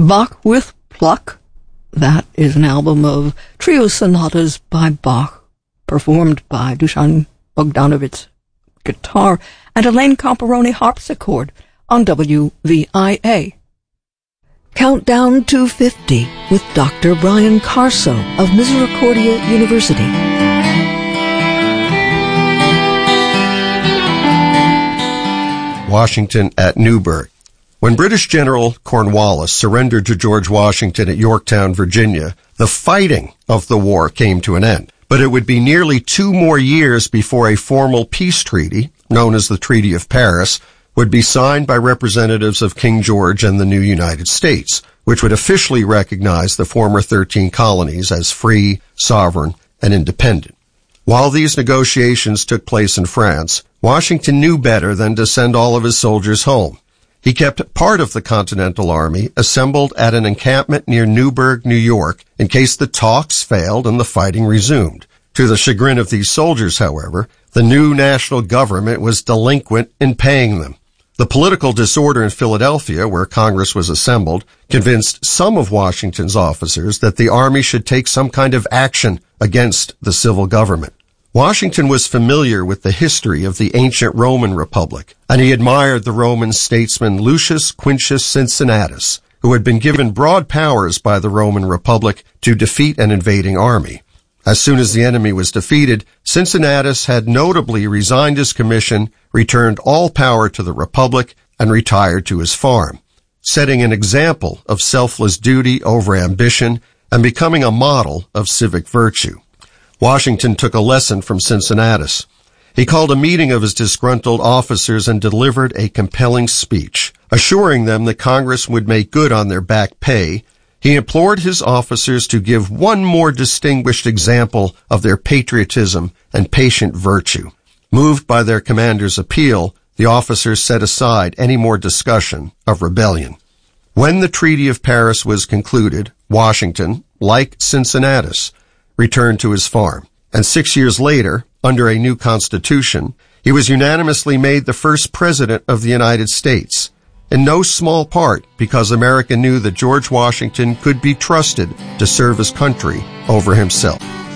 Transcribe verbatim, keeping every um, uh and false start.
Bach with Pluck. That is an album of trio sonatas by Bach, performed by Dusan Bogdanovich guitar and Elaine Comparoni harpsichord on W V I A. Countdown to fifty with Doctor Brian Carso of Misericordia University. Washington at Newburgh. When British General Cornwallis surrendered to George Washington at Yorktown, Virginia, the fighting of the war came to an end. But it would be nearly two more years before a formal peace treaty, known as the Treaty of Paris, would be signed by representatives of King George and the new United States, which would officially recognize the former thirteen colonies as free, sovereign, and independent. While these negotiations took place in France, Washington knew better than to send all of his soldiers home. He kept part of the Continental Army assembled at an encampment near Newburgh, New York, in case the talks failed and the fighting resumed. To the chagrin of these soldiers, however, the new national government was delinquent in paying them. The political disorder in Philadelphia, where Congress was assembled, convinced some of Washington's officers that the Army should take some kind of action against the civil government. Washington was familiar with the history of the ancient Roman Republic, and he admired the Roman statesman Lucius Quintus Cincinnatus, who had been given broad powers by the Roman Republic to defeat an invading army. As soon as the enemy was defeated, Cincinnatus had notably resigned his commission, returned all power to the Republic, and retired to his farm, setting an example of selfless duty over ambition and becoming a model of civic virtue. Washington took a lesson from Cincinnatus. He called a meeting of his disgruntled officers and delivered a compelling speech, assuring them that Congress would make good on their back pay. He implored his officers to give one more distinguished example of their patriotism and patient virtue. Moved by their commander's appeal, the officers set aside any more discussion of rebellion. When the Treaty of Paris was concluded, Washington, like Cincinnatus, returned to his farm, and six years later, under a new constitution, he was unanimously made the first president of the United States, in no small part because America knew that George Washington could be trusted to serve his country over himself.